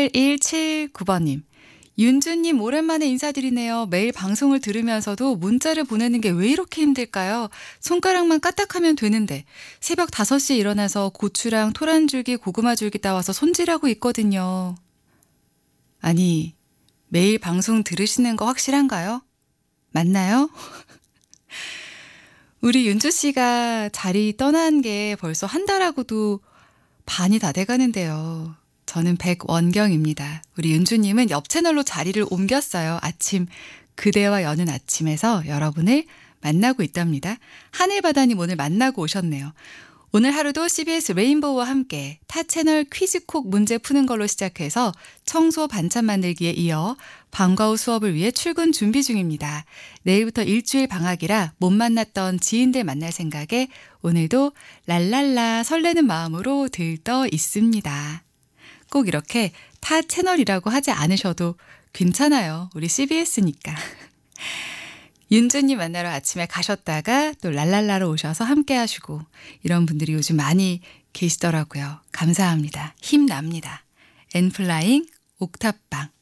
8179번님. 윤주님 오랜만에 인사드리네요. 매일 방송을 들으면서도 문자를 보내는 게 왜 이렇게 힘들까요? 손가락만 까딱하면 되는데 새벽 5시에 일어나서 고추랑 토란줄기, 고구마줄기 따와서 손질하고 있거든요. 아니, 매일 방송 들으시는 거 확실한가요? 맞나요? 우리 윤주 씨가 자리 떠난 게 벌써 한 달하고도 반이 다 돼가는데요. 저는 백원경입니다. 우리 윤주님은 옆 채널로 자리를 옮겼어요. 아침 그대와 여는 아침에서 여러분을 만나고 있답니다. 하늘바다님 오늘 만나고 오셨네요. 오늘 하루도 CBS 레인보우와 함께 타 채널 퀴즈콕 문제 푸는 걸로 시작해서 청소 반찬 만들기에 이어 방과 후 수업을 위해 출근 준비 중입니다. 내일부터 일주일 방학이라 못 만났던 지인들 만날 생각에 오늘도 랄랄라 설레는 마음으로 들떠 있습니다. 꼭 이렇게 타 채널이라고 하지 않으셔도 괜찮아요. 우리 CBS니까. 윤주님 만나러 아침에 가셨다가 또 랄랄라로 오셔서 함께 하시고 이런 분들이 요즘 많이 계시더라고요. 감사합니다. 힘납니다. 엔플라잉 옥탑방.